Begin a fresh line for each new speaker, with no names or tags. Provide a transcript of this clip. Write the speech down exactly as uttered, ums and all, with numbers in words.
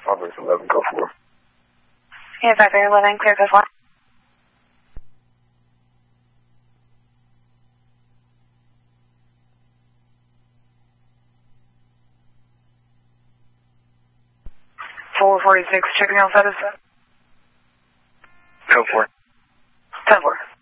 August eleven, go for.
Yeah, five three eleven, clear code four. four forty-six, checking on status.
Go for.
ten four.